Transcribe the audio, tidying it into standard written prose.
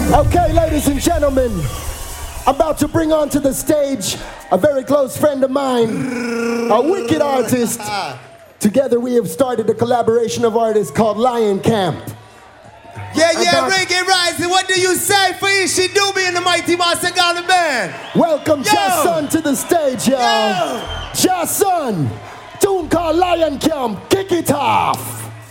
Okay, ladies and gentlemen, I'm about to bring onto the stage a very close friend of mine, a wicked artist. Together we have started a collaboration of artists called Lion Camp. Yeah, Reggae Rising, what do you say for Ishi Doobie and the Mighty Master Garland Band? Welcome Jason to the stage, y'all. Jason, tune called Lion Camp, kick it off.